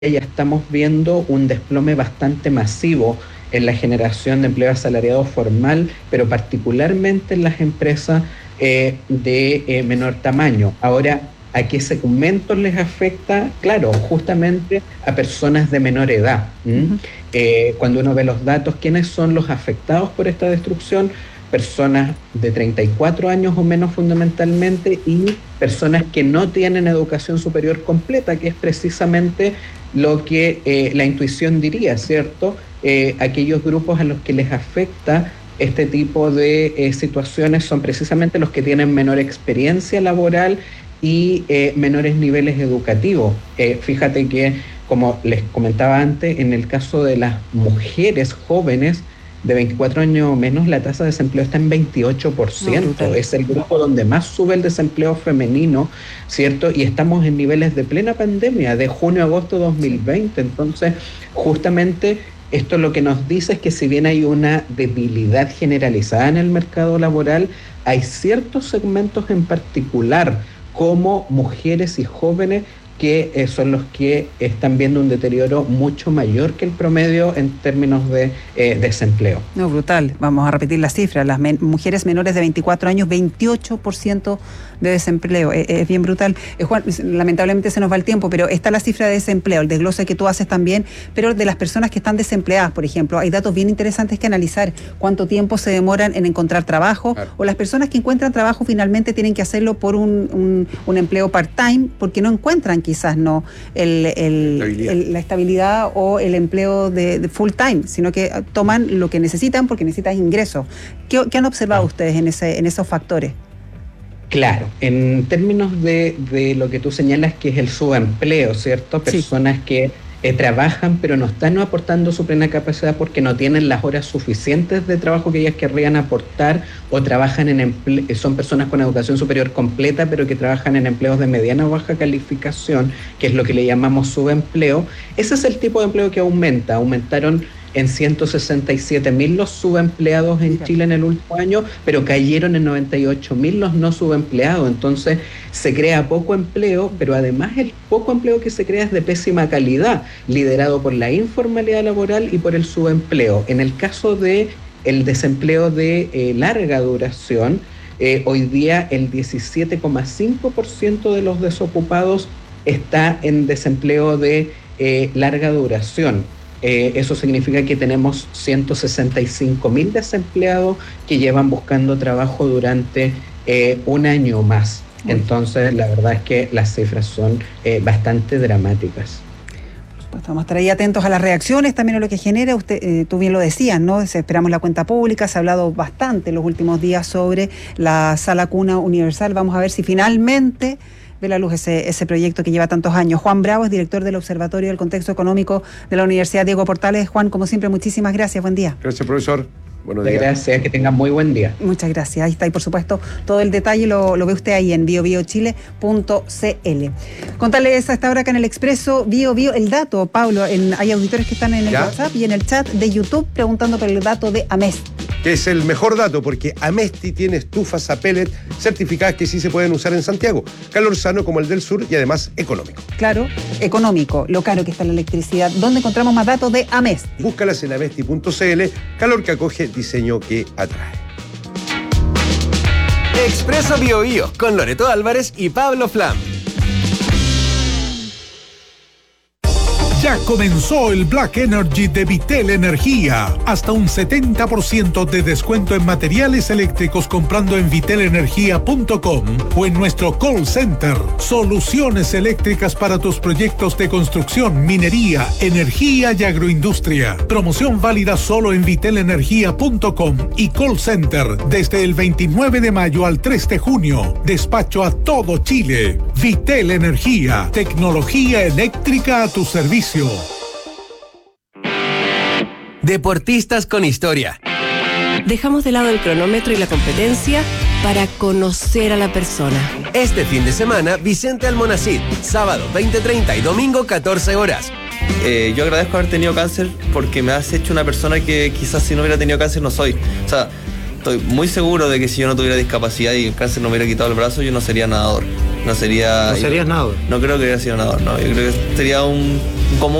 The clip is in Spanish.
ya estamos viendo un desplome bastante masivo en la generación de empleo asalariado formal, pero particularmente en las empresas de menor tamaño. Ahora, ¿a qué segmentos les afecta? Claro, justamente a personas de menor edad. Uh-huh. Cuando uno ve los datos, ¿quiénes son los afectados por esta destrucción? Personas de 34 años o menos fundamentalmente, y personas que no tienen educación superior completa, que es precisamente lo que la intuición diría, ¿cierto? Aquellos grupos a los que les afecta este tipo de situaciones son precisamente los que tienen menor experiencia laboral y menores niveles educativos. Fíjate que, como les comentaba antes, en el caso de las mujeres jóvenes de 24 años o menos, la tasa de desempleo está en 28%. No, es el grupo donde más sube el desempleo femenino, ¿cierto? Y estamos en niveles de plena pandemia, de junio a agosto de 2020. Entonces, justamente esto lo que nos dice es que si bien hay una debilidad generalizada en el mercado laboral, hay ciertos segmentos en particular, como mujeres y jóvenes, que son los que están viendo un deterioro mucho mayor que el promedio en términos de desempleo. No, brutal. Vamos a repetir las cifras. Las mujeres menores de 24 años, 28% de desempleo. Es bien brutal. Juan, lamentablemente se nos va el tiempo, pero está la cifra de desempleo, el desglose que tú haces también, pero de las personas que están desempleadas, por ejemplo, hay datos bien interesantes que analizar. Cuánto tiempo se demoran en encontrar trabajo, claro, o las personas que encuentran trabajo finalmente tienen que hacerlo por un empleo part-time, porque no encuentran quizás no la estabilidad o el empleo de full time, sino que toman lo que necesitan porque necesitan ingresos. ¿Qué han observado ustedes en esos factores? Claro, en términos de lo que tú señalas, que es el subempleo, ¿cierto? Personas que trabajan pero no están aportando su plena capacidad porque no tienen las horas suficientes de trabajo que ellas querrían aportar, o trabajan son personas con educación superior completa pero que trabajan en empleos de mediana o baja calificación, que es lo que le llamamos subempleo. Ese es el tipo de empleo que aumentaron en 167.000 los subempleados en Chile en el último año, pero cayeron en 98.000 los no subempleados. Entonces se crea poco empleo, pero además el poco empleo que se crea es de pésima calidad, liderado por la informalidad laboral y por el subempleo. En el caso de el desempleo de larga duración, hoy día el 17,5% de los desocupados está en desempleo de larga duración. Eso significa que tenemos 165.000 desempleados que llevan buscando trabajo durante un año más. Entonces, la verdad es que las cifras son bastante dramáticas. Pues vamos a estar ahí atentos a las reacciones, también a lo que genera. Tú bien lo decías, ¿no? Esperamos la cuenta pública. Se ha hablado bastante en los últimos días sobre la sala cuna universal. Vamos a ver si finalmente ve la luz ese proyecto que lleva tantos años. Juan Bravo es director del Observatorio del Contexto Económico de la Universidad Diego Portales. Juan, como siempre, muchísimas gracias. Buen día. Gracias, profesor. Buenos días. Gracias, que tengan muy buen día. Muchas gracias. Ahí está, y por supuesto, todo el detalle lo ve usted ahí en biobiochile.cl. Contarles a esta hora acá en el Expreso, Bio, el dato, Pablo, hay auditores que están en el WhatsApp y en el chat de YouTube preguntando por el dato de Amesti. Que es el mejor dato, porque Amesti tiene estufas a pellet certificadas que sí se pueden usar en Santiago. Calor sano como el del sur y además económico. Claro, económico, lo caro que está la electricidad. ¿Dónde encontramos más datos de Amesti? Búscalas en amesti.cl, calor que acoge, diseño que atrae. Expreso Bio con Loreto Álvarez y Pablo Flam. Ya comenzó el Black Energy de Vitel Energía. Hasta un 70% de descuento en materiales eléctricos comprando en vitelenergia.com o en nuestro call center. Soluciones eléctricas para tus proyectos de construcción, minería, energía y agroindustria. Promoción válida solo en vitelenergia.com y call center desde el 29 de mayo al 3 de junio. Despacho a todo Chile. Vitel Energía. Tecnología eléctrica a tu servicio. Deportistas con historia. Dejamos de lado el cronómetro y la competencia para conocer a la persona. Este fin de semana, Vicente Almonacid, sábado 20:30 y domingo 14 horas. Yo agradezco haber tenido cáncer porque me has hecho una persona que quizás si no hubiera tenido cáncer no soy. O sea, estoy muy seguro de que si yo no tuviera discapacidad y el cáncer no me hubiera quitado el brazo, yo no sería nadador. ¿No serías nadador? No creo que hubiera sido nadador, no. Yo creo que sería un como